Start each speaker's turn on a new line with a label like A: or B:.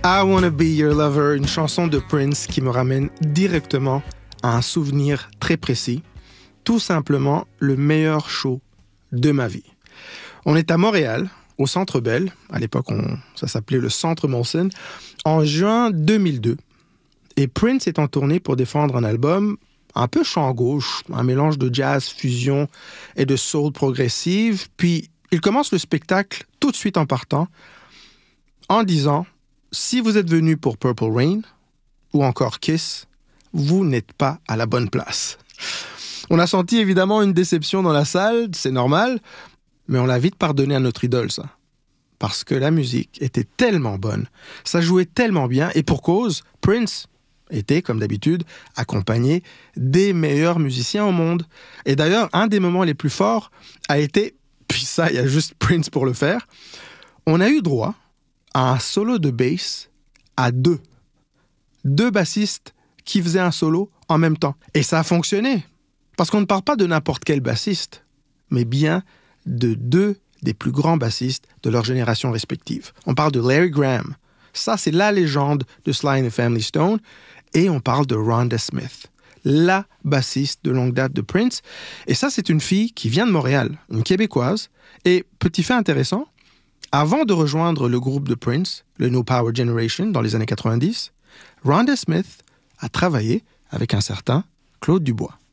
A: I Wanna Be Your Lover, une chanson de Prince qui me ramène directement à un souvenir très précis. Tout simplement le meilleur show de ma vie. On est à Montréal, au Centre Bell, à l'époque ça s'appelait le Centre Molson, en juin 2002. Et Prince est en tournée pour défendre un album un peu chant gauche, un mélange de jazz, fusion et de soul progressive. Puis il commence le spectacle tout de suite en partant, en disant « Si vous êtes venu pour Purple Rain ou encore Kiss, vous n'êtes pas à la bonne place. » On a senti évidemment une déception dans la salle, c'est normal, mais on l'a vite pardonné à notre idole, ça. Parce que la musique était tellement bonne, ça jouait tellement bien, et pour cause, Prince était, comme d'habitude, accompagné des meilleurs musiciens au monde. Et d'ailleurs, un des moments les plus forts a été, puis ça, il y a juste Prince pour le faire, on a eu droit à un solo de bass à deux. Deux bassistes qui faisaient un solo en même temps. Et ça a fonctionné. Parce qu'on ne parle pas de n'importe quel bassiste, mais bien de deux des plus grands bassistes de leur génération respective. On parle de Larry Graham. Ça, c'est la légende de Sly and the Family Stone. Et on parle de Rhonda Smith, la bassiste de longue date de Prince. Et ça, c'est une fille qui vient de Montréal, une Québécoise. Et petit fait intéressant, avant de rejoindre le groupe de Prince, le No Power Generation, dans les années 90, Rhonda Smith a travaillé avec un certain Claude Dubois.